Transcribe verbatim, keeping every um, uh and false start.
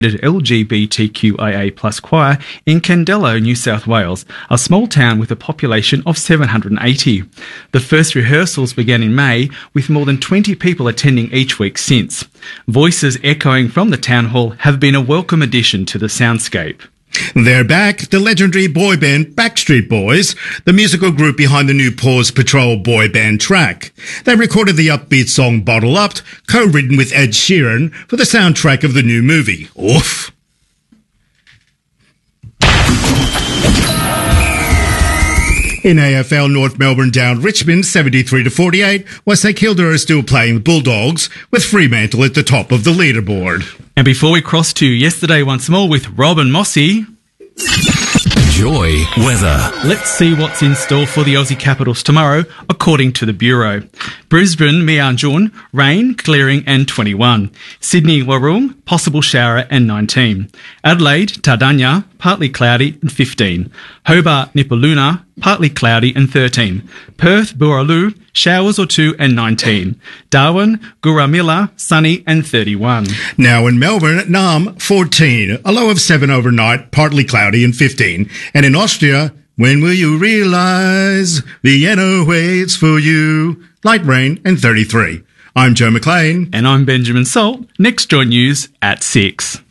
L G B T Q I A plus choir in Candelo, New South Wales, a small town with a population of seven hundred eighty. The first rehearsals began in May, with more than twenty people attending each week since. Voices echoing from the town hall have been a welcome addition to the soundscape. They're back, the legendary boy band Backstreet Boys, the musical group behind the new Paws Patrol boy band track. They recorded the upbeat song Bottle Up, co-written with Ed Sheeran, for the soundtrack of the new movie. Oof. In A F L, North Melbourne down Richmond seventy-three to forty-eight, while St Kilda are still playing Bulldogs, with Fremantle at the top of the leaderboard. And before we cross to yesterday once more with Rob and Mossy, Joy weather. Let's see what's in store for the Aussie Capitals tomorrow, according to the Bureau. Brisbane, Mianjun, rain, clearing and twenty-one. Sydney, Warrung, possible shower and nineteen. Adelaide, Tardanya, partly cloudy and fifteen. Hobart, Nipaluna, partly cloudy and thirteen. Perth, Boorloo, showers or two and nineteen. Darwin, Gurramilla, sunny and thirty-one. Now in Melbourne, Naarm, fourteen. A low of seven overnight, partly cloudy and fifteen. And in Austria, when will you realise Vienna waits for you? Light rain and thirty-three. I'm Joe McLean. And I'm Benjamin Salt. Next Joy News at six.